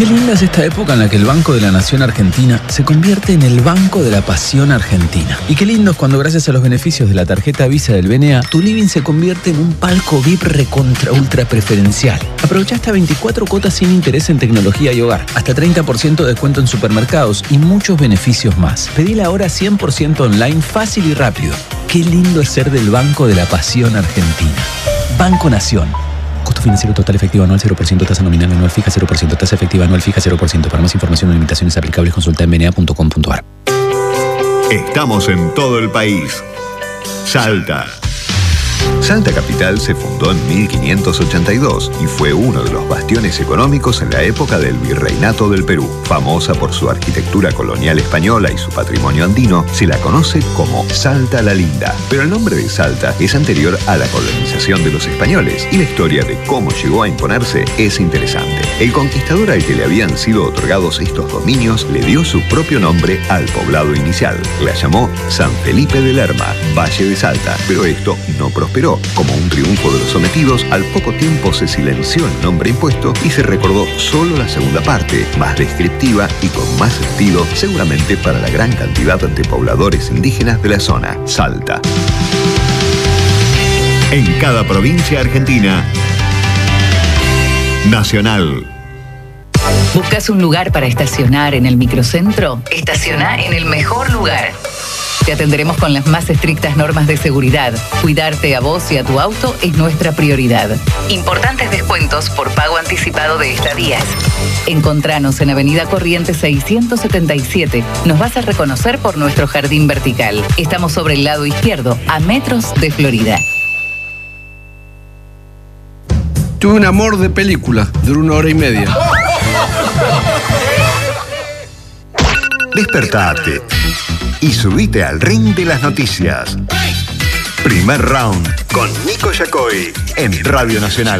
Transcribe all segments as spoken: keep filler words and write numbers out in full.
Qué linda es esta época en la que el Banco de la Nación Argentina se convierte en el Banco de la Pasión Argentina. Y qué lindo es cuando gracias a los beneficios de la tarjeta Visa del B N A, tu living se convierte en un palco V I P recontra ultra preferencial. Aprovecha hasta veinticuatro cuotas sin interés en tecnología y hogar, hasta treinta por ciento de descuento en supermercados y muchos beneficios más. Pedila ahora cien por ciento online, fácil y rápido. Qué lindo es ser del Banco de la Pasión Argentina. Banco Nación. Costo financiero total efectivo anual cero por ciento, tasa nominal anual fija cero por ciento, tasa efectiva anual fija cero por ciento. Para más información o limitaciones aplicables consulta en b n a punto com punto a r. Estamos en todo el país. Salta. Salta Capital se fundó en mil quinientos ochenta y dos y fue uno de los bastiones económicos en la época del Virreinato del Perú. Famosa por su arquitectura colonial española y su patrimonio andino, se la conoce como Salta la Linda. Pero el nombre de Salta es anterior a la colonización de los españoles y la historia de cómo llegó a imponerse es interesante. El conquistador al que le habían sido otorgados estos dominios le dio su propio nombre al poblado inicial. La llamó San Felipe de Lerma, Valle de Salta, pero esto no prosperó. Como un triunfo de los sometidos, al poco tiempo se silenció el nombre impuesto y se recordó solo la segunda parte, más descriptiva y con más sentido, seguramente para la gran cantidad de pobladores indígenas de la zona, Salta. En cada provincia argentina, Nacional. ¿Buscas un lugar para estacionar en el microcentro? Estaciona en el mejor lugar. Te atenderemos con las más estrictas normas de seguridad. Cuidarte a vos y a tu auto es nuestra prioridad. Importantes descuentos por pago anticipado de estadías. Encontranos en Avenida Corrientes seiscientos setenta y siete. Nos vas a reconocer por nuestro jardín vertical. Estamos sobre el lado izquierdo, a metros de Florida. Tuve un amor de película, duró una hora y media. Despertate y subite al ring de las noticias. Primer round con Nico Yacoy en Radio Nacional.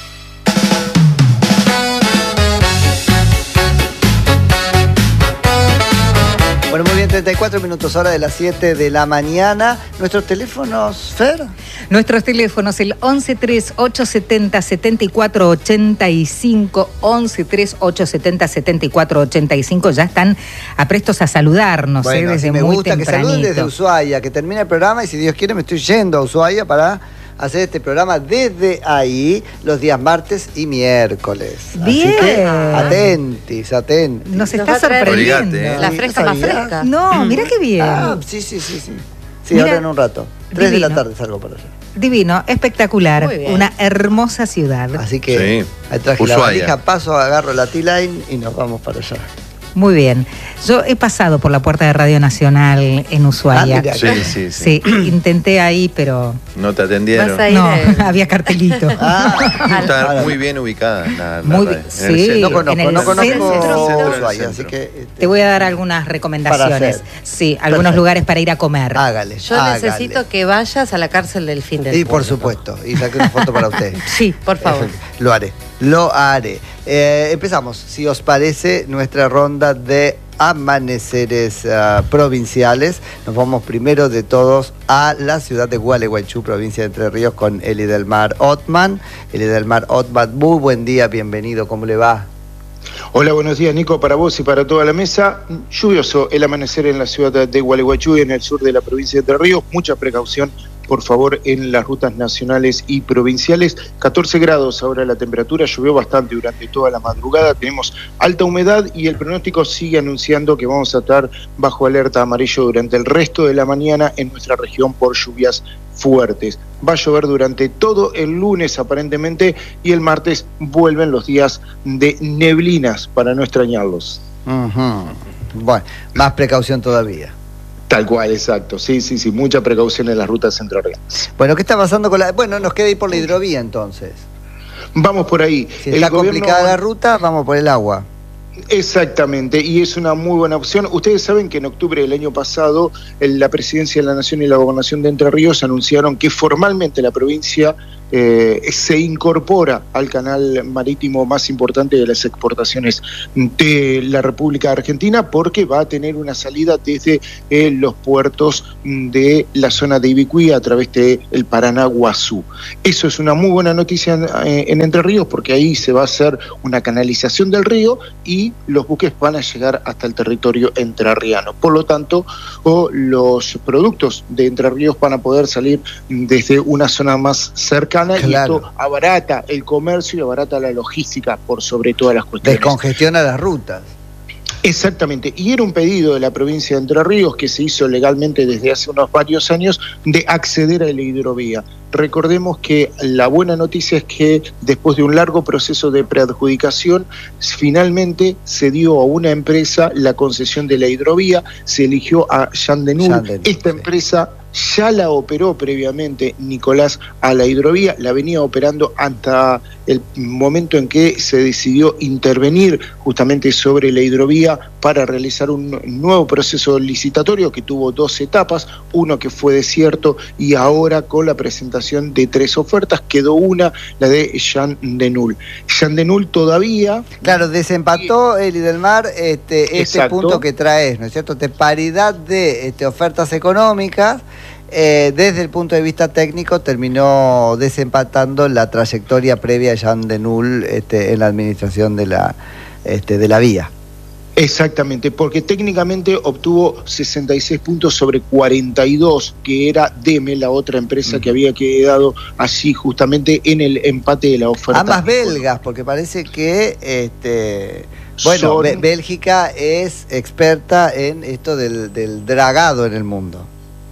Bueno, muy bien, treinta y cuatro minutos, hora de las siete de la mañana. ¿Nuestros teléfonos, Fer? Nuestros teléfonos, el once tres ocho setenta setenta y cuatro ochenta y cinco, once tres ocho setenta setenta y cuatro ochenta y cinco, ya están aprestos a saludarnos, bueno, eh, desde me muy gusta tempranito. Que saluden desde Ushuaia, que termine el programa y si Dios quiere me estoy yendo a Ushuaia para hacer este programa desde ahí los días martes y miércoles. Bien. Así que atentis, atentis. Nos está sorprendiendo. Obligate, ¿eh? La fresca más fresca. No, mira qué bien. Ah, sí, sí, sí, sí. Sí, Mira, ahora en un rato. Tres divino. de la tarde salgo para allá. Divino, espectacular, una hermosa ciudad. Así que Sí. ahí traje Ushuaia. la valija, paso, agarro la T-Line y nos vamos para allá. Muy bien. Yo he pasado por la puerta de Radio Nacional en Ushuaia. Ah, mira, Sí, sí, sí. Sí, intenté ahí, pero No te atendieron. Vas a ir, no, eh. había cartelito. Ah, Está ahora, muy bien ubicada. La, la Muy radio, bien, en el sí. centro. no conozco, en el no conozco centro. Ushuaia, así Centro. que este, Te voy a dar algunas recomendaciones. Para hacer. Sí, algunos Perfecto. lugares para ir a comer. hágale. Yo hágale. necesito que vayas a la cárcel del fin del Y mundo. por supuesto, y saqué una foto para usted. Sí, Por favor. Lo haré, lo haré. Eh, empezamos, si os parece, nuestra ronda de amaneceres uh, provinciales. Nos vamos primero de todos a la ciudad de Gualeguaychú, provincia de Entre Ríos, con Eli del Mar Ottman. Eli del Mar Ottman, muy buen día, bienvenido, ¿cómo le va? Hola, buenos días, Nico, para vos y para toda la mesa. Lluvioso el amanecer en la ciudad de Gualeguaychú y en el sur de la provincia de Entre Ríos. Mucha precaución, por favor, en las rutas nacionales y provinciales. catorce grados ahora la temperatura, llovió bastante durante toda la madrugada, tenemos alta humedad y el pronóstico sigue anunciando que vamos a estar bajo alerta amarillo durante el resto de la mañana en nuestra región por lluvias fuertes. Va a llover durante todo el lunes aparentemente y el martes vuelven los días de neblinas para no extrañarlos. Uh-huh. Bueno, más precaución todavía. Tal cual, exacto. Sí, sí, sí, mucha precaución en las rutas entrerrianas. Bueno, ¿qué está pasando con la...? Bueno, nos queda ir por la hidrovía entonces. Vamos por ahí. Si está El gobierno- complicada la ruta, vamos por el agua. Exactamente, y es una muy buena opción. Ustedes saben que en octubre del año pasado la Presidencia de la Nación y la Gobernación de Entre Ríos anunciaron que formalmente la provincia eh, se incorpora al canal marítimo más importante de las exportaciones de la República Argentina, porque va a tener una salida desde eh, los puertos de la zona de Ibicuí a través del Paraná Guazú. Eso es una muy buena noticia en, eh, en Entre Ríos, porque ahí se va a hacer una canalización del río y los buques van a llegar hasta el territorio entrerriano. Por lo tanto, oh, los productos de Entre Ríos van a poder salir desde una zona más cercana. Claro. Y esto abarata el comercio y abarata la logística por sobre todas las cuestiones. Descongestiona las rutas. Exactamente, y era un pedido de la provincia de Entre Ríos que se hizo legalmente desde hace unos varios años de acceder a la hidrovía. Recordemos que la buena noticia es que después de un largo proceso de preadjudicación, finalmente se dio a una empresa la concesión de la hidrovía, se eligió a Jean de Null. Esta sí. empresa ya la operó previamente Nicolás a la hidrovía, la venía operando hasta el momento en que se decidió intervenir justamente sobre la hidrovía para realizar un nuevo proceso licitatorio que tuvo dos etapas, uno que fue desierto y ahora con la presentación de tres ofertas quedó una, la de Jean de Null. Jean de Null todavía... Claro, desempató el Idelmar este, este punto que traes, ¿no es cierto? De paridad de este, ofertas económicas. Eh, desde el punto de vista técnico terminó desempatando la trayectoria previa a Jean de Null este, en la administración de la, este, de la vía. Exactamente, porque técnicamente obtuvo sesenta y seis puntos sobre cuarenta y dos, que era Deme, la otra empresa mm. que había quedado allí justamente en el empate de la oferta. Ambas belgas, porque parece que... este bueno, Son... Bélgica es experta en esto del, del dragado en el mundo.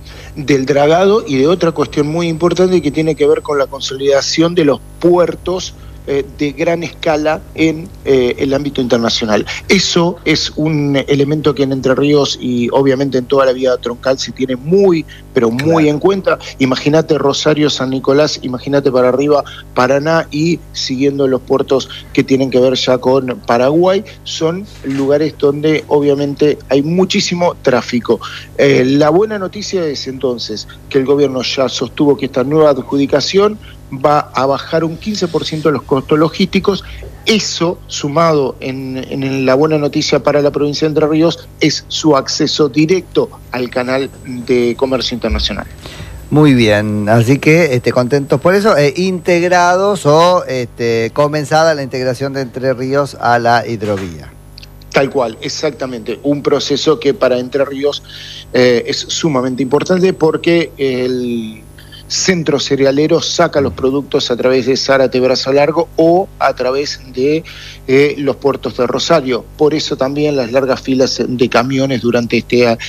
Del dragado y de otra cuestión muy importante que tiene que ver con la consolidación de los puertos eh, de gran escala en eh, el ámbito internacional. Eso es un elemento que en Entre Ríos y obviamente en toda la vía troncal se tiene muy, pero muy claro. en cuenta. Imagínate Rosario, San Nicolás, imagínate para arriba Paraná y siguiendo los puertos que tienen que ver ya con Paraguay, son lugares donde obviamente hay muchísimo tráfico. Eh, la buena noticia es entonces que el gobierno ya sostuvo que esta nueva adjudicación va a bajar un quince por ciento los costos logísticos. Eso, sumado en, en la buena noticia para la provincia de Entre Ríos, es su acceso directo al canal de comercio internacional. Muy bien, así que este, contentos por eso, eh, integrados o este, comenzada la integración de Entre Ríos a la hidrovía. Tal cual, exactamente. Un proceso que para Entre Ríos eh, es sumamente importante porque el centro cerealero saca los productos a través de Zárate Brazo Largo o a través de eh, los puertos de Rosario. Por eso también las largas filas de camiones durante este, eh,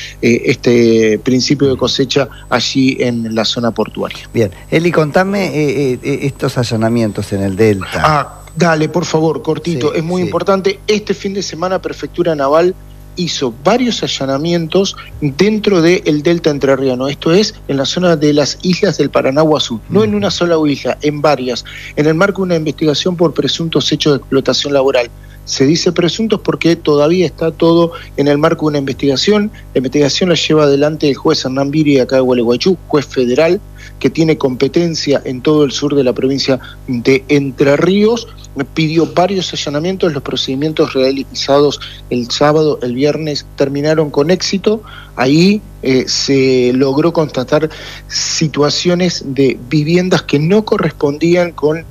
este principio de cosecha allí en la zona portuaria. Bien, Eli, contame eh, eh, estos allanamientos en el Delta. Ah, dale, por favor, cortito, sí, es muy sí. importante. Este fin de semana Prefectura Naval hizo varios allanamientos dentro del delta entrerriano, esto es, en la zona de las islas del Paraná Guazú, no mm. en una sola isla, en varias, en el marco de una investigación por presuntos hechos de explotación laboral. Se dice presuntos porque todavía está todo en el marco de una investigación. La investigación la lleva adelante el juez Hernán Viri acá de Gualeguaychú, juez federal, que tiene competencia en todo el sur de la provincia de Entre Ríos. Pidió varios allanamientos, los procedimientos realizados el sábado, el viernes, terminaron con éxito. Ahí eh, se logró constatar situaciones de viviendas que no correspondían con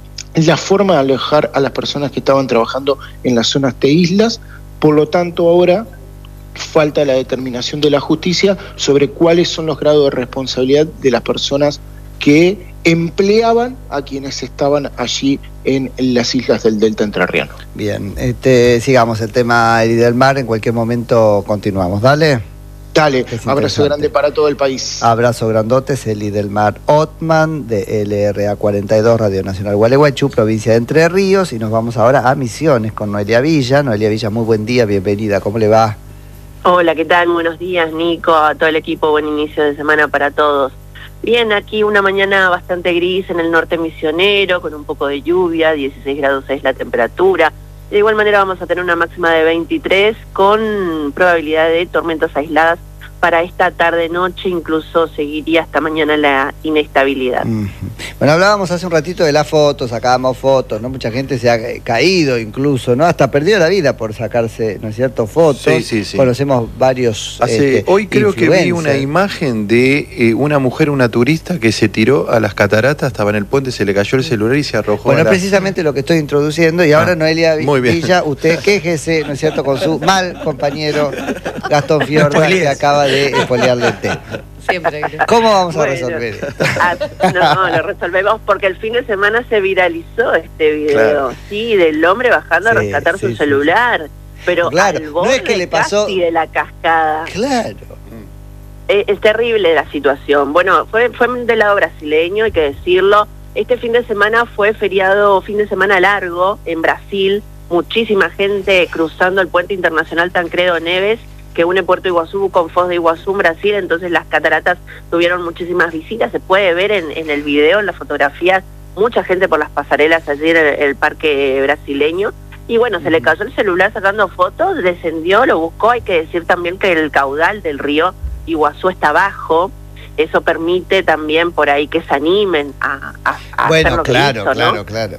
la forma de alojar a las personas que estaban trabajando en las zonas de islas. Por lo tanto, ahora falta la determinación de la justicia sobre cuáles son los grados de responsabilidad de las personas que empleaban a quienes estaban allí en las islas del delta entrerriano. Bien, este, sigamos el tema Eli del Mar, en cualquier momento continuamos, dale. Dale, abrazo grande para todo el país. Abrazo grandotes, Eli del Mar Ottman, de L R A cuarenta y dos, Radio Nacional Gualeguaychú, provincia de Entre Ríos, y nos vamos ahora a Misiones con Noelia Villa. Noelia Villa, muy buen día, bienvenida, ¿cómo le va? Hola, ¿qué tal? Buenos días, Nico, a todo el equipo, buen inicio de semana para todos. Bien, aquí una mañana bastante gris en el norte misionero, con un poco de lluvia, dieciséis grados es la temperatura. De igual manera vamos a tener una máxima de veintitrés, con probabilidad de tormentas aisladas para esta tarde-noche, incluso seguiría hasta mañana la inestabilidad. Uh-huh. Bueno, hablábamos hace un ratito de las fotos, sacábamos fotos, ¿no? Mucha gente se ha caído incluso, ¿no? Hasta perdió la vida por sacarse, ¿no es cierto?, fotos. Sí, sí, sí. Conocemos varios Hace, este, hoy creo que vi una influencers. imagen de eh, una mujer, una turista, que se tiró a las cataratas, estaba en el puente, se le cayó el celular y se arrojó. Bueno, a la... es precisamente lo que estoy introduciendo. Y ahora, Ah, Noelia muy bien. Villa, usted quéjese, ¿no es cierto?, con su mal compañero Gastón Fiorda, que acaba de espolearle el tema. Siempre. ¿Cómo vamos a Bueno, resolver esto? ah, no, lo resolvemos porque el fin de semana se viralizó este video, Claro. sí, del hombre bajando Sí, a rescatar sí, su sí, celular, pero Claro, al no borde es que le pasó- casi de la cascada. Claro. Eh, es terrible la situación. Bueno, fue, fue del lado brasileño, hay que decirlo. Este fin de semana fue feriado, fin de semana largo en Brasil. Muchísima gente cruzando el puente internacional Tancredo Neves, que une Puerto Iguazú con Foz de Iguazú en Brasil. Entonces las cataratas tuvieron muchísimas visitas. Se puede ver en, en el video, en las fotografías, mucha gente por las pasarelas allí en el, el parque brasileño. Y bueno, se le cayó el celular sacando fotos, descendió, lo buscó. Hay que decir también que el caudal del río Iguazú está bajo. Eso permite también por ahí que se animen a, a, a hacer Bueno, lo que claro, hizo, ¿no? claro, claro.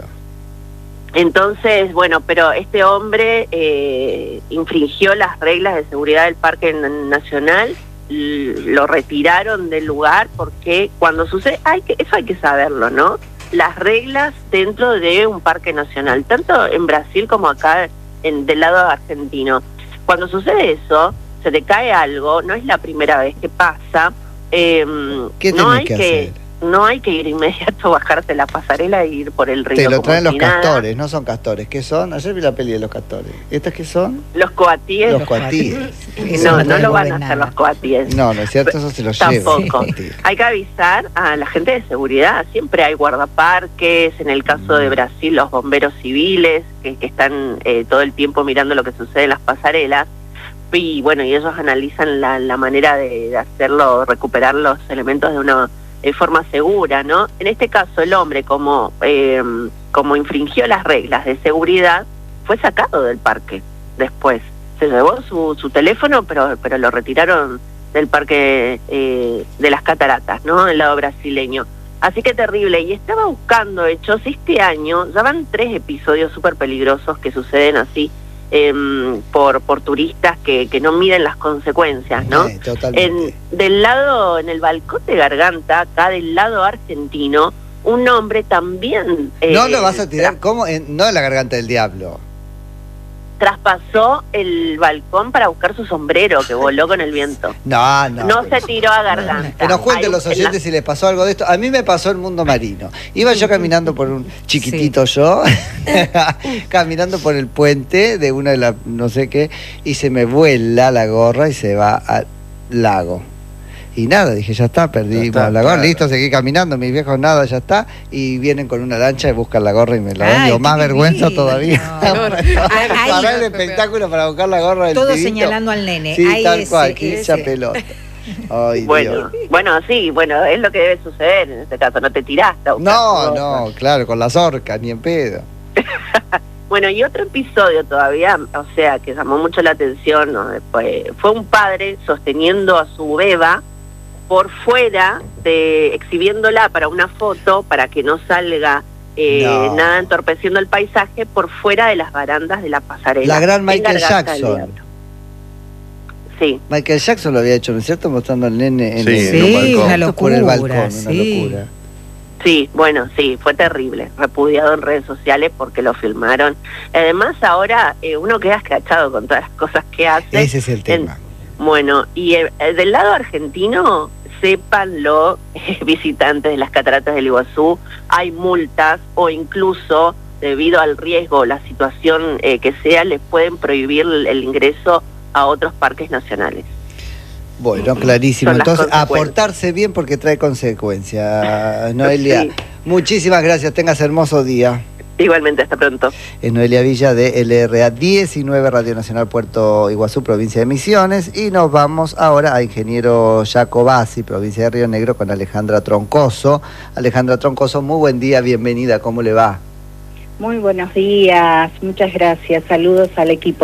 Entonces, bueno, pero este hombre eh, infringió las reglas de seguridad del Parque Nacional, l- lo retiraron del lugar porque cuando sucede, hay que, eso hay que saberlo, ¿no? Las reglas dentro de un parque nacional, tanto en Brasil como acá en, del lado argentino. Cuando sucede eso, se te cae algo, no es la primera vez que pasa. Eh, ¿Qué no tenés hay que que, hacer? no hay que ir inmediato, bajarse la pasarela e ir por el río. Te lo como traen los si nada. castores, no son castores. ¿Qué son? Ayer vi la peli de los castores. ¿Estas qué son? Los coatíes. Los coatíes. No, no lo van a hacer los coatíes. No, no es cierto, eso se lo llevan. Tampoco. los coatíes. Hay que avisar a la gente de seguridad. Siempre hay guardaparques. En el caso de Brasil, los bomberos civiles que, que están eh, todo el tiempo mirando lo que sucede en las pasarelas. Y bueno, y ellos analizan la, la manera de, de hacerlo, recuperar los elementos de una eh, forma segura, ¿no? En este caso, el hombre, como, eh, como infringió las reglas de seguridad, fue sacado del parque después. Se llevó su, su teléfono, pero, pero lo retiraron del parque eh, de las cataratas, ¿no? Del lado brasileño. Así que terrible. Y estaba buscando hechos este año, ya van tres episodios súper peligrosos que suceden así, eh, por, por turistas que, que no miden las consecuencias, ¿no? Eh, totalmente. En, del lado, en el balcón de Garganta, acá del lado argentino, un hombre también... eh, No lo vas a tirar, ¿cómo? En- no en la garganta del diablo. traspasó el balcón para buscar su sombrero que voló con el viento. No, no. No pero- se tiró a Garganta. Que nos cuenten Hay- los en la- oyentes si les pasó algo de esto. A mí me pasó el mundo marino. Iba yo caminando por un chiquitito yo, caminando por el puente de una de las no sé qué, y se me vuela la gorra y se va al lago. Y nada, dije, ya está, perdí Ya está, la gorra, claro. listo, seguí caminando, mis viejos nada, ya está. Y vienen con una lancha y buscan la gorra y me la dan. Ay, Digo, qué más vergüenza divino. todavía. Ahí- Parar el espectáculo para buscar la gorra del Todo pibito. señalando al nene. Sí, Ahí tal ese, cual, que ese. hincha pelota. Ay, Bueno, Dios. bueno, sí, bueno, es lo que debe suceder en este caso, no te tiraste a buscar tu No, gorra. no, claro, con las orcas, ni en pedo. Bueno, y otro episodio todavía, o sea, que llamó mucho la atención, ¿no? fue, fue un padre sosteniendo a su beba por fuera, de exhibiéndola para una foto, para que no salga eh, No. nada entorpeciendo el paisaje, por fuera de las barandas de la pasarela. La gran en Michael Garganta del Jackson. Diablo. Sí. Michael Jackson lo había hecho, ¿no es cierto? Mostrando al nene en Sí, el, en un Sí, balcón. una locura. por el balcón, una sí. locura. Sí, bueno, sí, fue terrible, repudiado en redes sociales porque lo filmaron. Además, ahora eh, uno queda escrachado con todas las cosas que hace. Ese es el tema. Bueno, y eh, del lado argentino, sépanlo, eh, visitantes de las cataratas del Iguazú, hay multas o incluso, debido al riesgo, la situación eh, que sea, les pueden prohibir el, el ingreso a otros parques nacionales. Bueno, clarísimo. Son las Entonces, a consecuencias. portarse bien porque trae consecuencias. Noelia, Sí. muchísimas gracias. Tengas hermoso día. Igualmente, hasta pronto. Es Noelia Villa de L R A diecinueve, Radio Nacional Puerto Iguazú, provincia de Misiones. Y nos vamos ahora a Ingeniero Jacobasi, provincia de Río Negro, con Alejandra Troncoso. Alejandra Troncoso, muy buen día, bienvenida, ¿cómo le va? Muy buenos días, muchas gracias, saludos al equipo.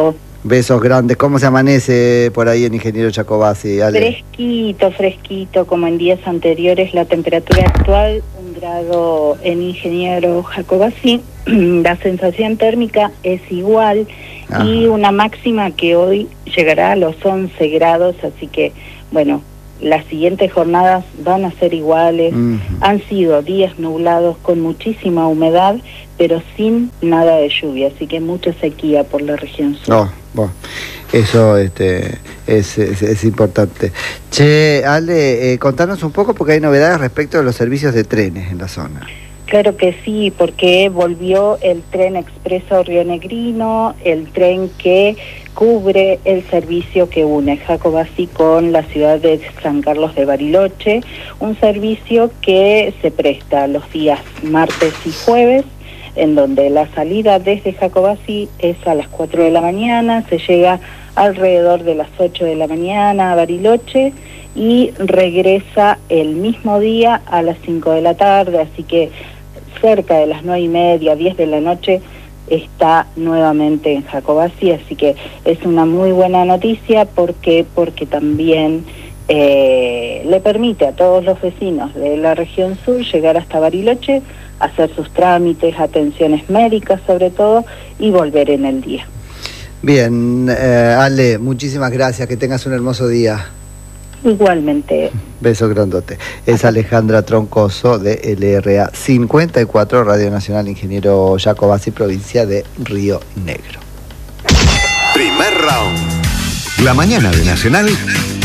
Besos grandes. ¿Cómo se amanece por ahí en Ingeniero Jacobacci, Ale? Fresquito, fresquito, como en días anteriores. La temperatura actual, un grado en Ingeniero Jacobacci. La sensación térmica es igual. Ajá. Y una máxima que hoy llegará a los once grados, así que, bueno, las siguientes jornadas van a ser iguales. Uh-huh. Han sido días nublados con muchísima humedad, pero sin nada de lluvia, así que mucha sequía por la región sur. Oh, bueno, eso este, es, es, es importante. Che, Ale, eh, contanos un poco porque hay novedades respecto de los servicios de trenes en la zona. Claro que sí, porque volvió el tren expreso rionegrino, el tren que cubre el servicio que une Jacobacci con la ciudad de San Carlos de Bariloche, un servicio que se presta los días martes y jueves, en donde la salida desde Jacobacci es a las cuatro de la mañana, se llega alrededor de las ocho de la mañana a Bariloche y regresa el mismo día a las cinco de la tarde, así que cerca de las nueve y media, diez de la noche, está nuevamente en Jacobacci, así que es una muy buena noticia. ¿Por qué? Porque también eh, le permite a todos los vecinos de la región sur llegar hasta Bariloche, hacer sus trámites, atenciones médicas sobre todo, y volver en el día. Bien, eh, Ale, muchísimas gracias, que tengas un hermoso día. Igualmente. Beso grandote. Es Alejandra Troncoso de L R A cincuenta y cuatro, Radio Nacional Ingeniero Jacobacci, provincia de Río Negro. Primer round. La mañana de Nacional